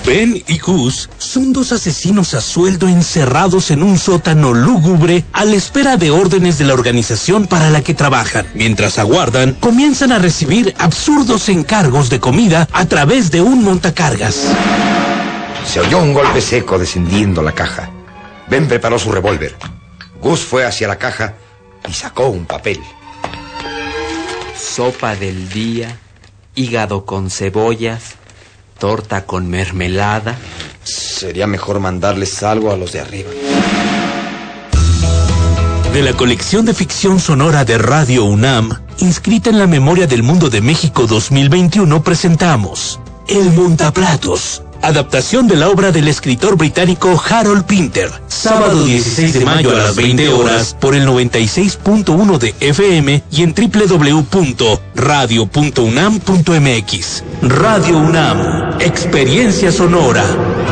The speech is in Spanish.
Ben y Gus son dos asesinos a sueldo encerrados en un sótano lúgubre a la espera de órdenes de la organización para la que trabajan. Mientras aguardan, comienzan a recibir absurdos encargos de comida a través de un montacargas. Se oyó un golpe seco descendiendo la caja. Ben preparó su revólver. Gus fue hacia la caja y sacó un papel. Sopa del día, hígado con cebollas, torta con mermelada. Sería mejor mandarles algo a los de arriba. De la colección de ficción sonora de Radio UNAM, inscrita en la Memoria del Mundo de México 2021, presentamos El Montaplatos, adaptación de la obra del escritor británico Harold Pinter, sábado 16 de mayo a las 20 horas por el 96.1 de FM y en www.radio.unam.mx. Radio UNAM, experiencia sonora.